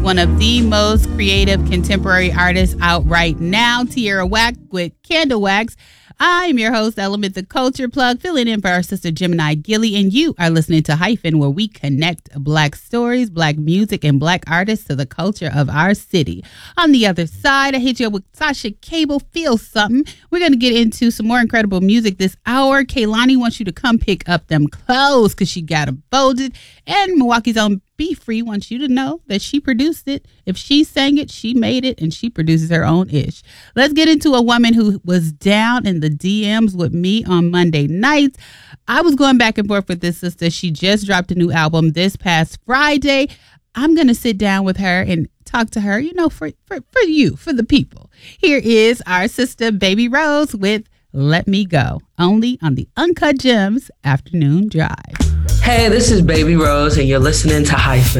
one of the most creative contemporary artists out right now, Tierra Whack with Candle Wax. I'm your host, Element the Culture Plug, filling in for our sister Gemini Gilly, and you are listening to Hyphen, where we connect Black stories, Black music, and Black artists to the culture of our city. On the other side, I hit you up with Sasha Cable, Feel Something. We're going to get into some more incredible music this hour. Kaylani wants you to come pick up them clothes because she got them folded, and Milwaukee's own Be Free wants you to know that she produced it. If she sang it, she made it, and she produces her own ish. Let's get into a woman who was down in the DMs with me on Monday nights. I was going back and forth with this sister. She just dropped a new album this past Friday. I'm going to sit down with her and talk to her, for you, for the people. Here is our sister, Baby Rose, with Let Me Go, only on the Uncut Gems Afternoon Drive. Hey, this is Baby Rose, and you're listening to Hyphen.